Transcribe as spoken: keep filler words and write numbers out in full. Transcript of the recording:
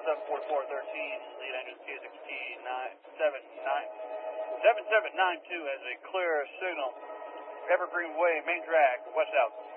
seven four four thirteen, lead engine K six T nine seven nine seven seven nine two has a clear signal. Evergreen Way, main drag, west out.